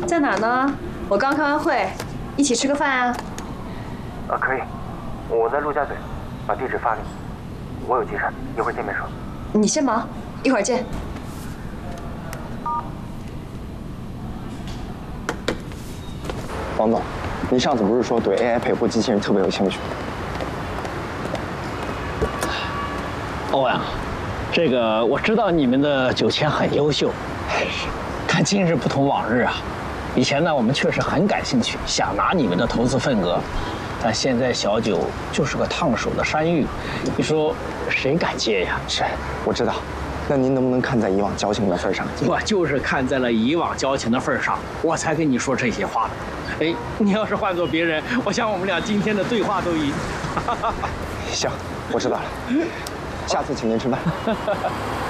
在哪儿呢？我刚开完会，一起吃个饭啊。 可以，我在陆家嘴，把地址发给你。我有急事，一会儿见面说。 你先忙，一会儿见。 王总，您上次不是说对 AI 陪护机器人特别有兴趣？ 欧阳，这个我知道你们的酒签很优秀，但今日不同往日啊。以前呢，我们确实很感兴趣，想拿你们的投资份额，但现在小九就是个烫手的山芋，你说谁敢接呀？ 是，我知道。那您能不能看在以往交情的份上？ 我就是看在了以往交情的份上，我才跟你说这些话的。哎，你要是换做别人，我想我们俩今天的对话都赢。 行，我知道了。下次请您吃饭。